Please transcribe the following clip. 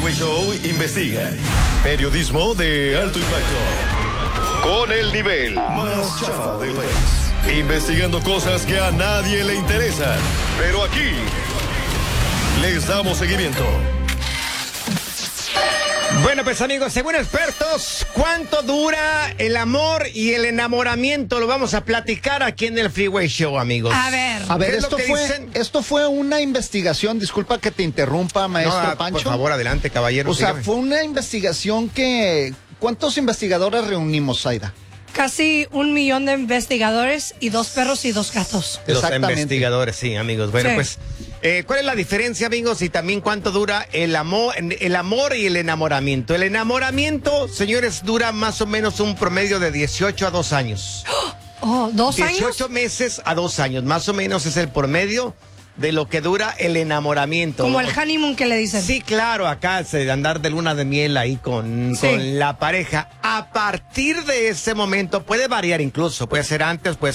Freeway Show investiga. Periodismo de alto impacto. Con el nivel más chafa del país. Investigando cosas que a nadie le interesan. Pero aquí les damos seguimiento. Bueno, pues amigos, según expertos, ¿cuánto dura el amor y el enamoramiento? Lo vamos a platicar aquí en el Freeway Show, amigos. A ver, esto fue una investigación, disculpa que te interrumpa, maestro Pancho. Por favor, adelante, caballero. O sea, sígame. fue una investigación que... ¿Cuántos investigadores reunimos, Zaida? casi 1 millón de investigadores y 2 perros y 2 gatos. Los Exactamente. investigadores, sí, amigos. Bueno, Sí. pues, ¿cuál es la diferencia, amigos? Y también cuánto dura el amor y el enamoramiento. El enamoramiento, señores, dura más o menos un promedio de 18 a 2 años. Oh, ¿2 años? 18 meses a 2 años, más o menos es el promedio de lo que dura el enamoramiento. Como el honeymoon que le dicen. Sí, claro, acá de andar de luna de miel ahí con la pareja. A partir de ese momento puede variar incluso, puede ser antes, puede